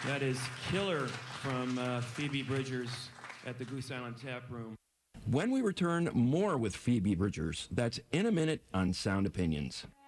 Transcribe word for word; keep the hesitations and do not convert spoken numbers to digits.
That is Killer from uh, Phoebe Bridgers at the Goose Island Tap Room. When we return, more with Phoebe Bridgers. That's in a minute on Sound Opinions.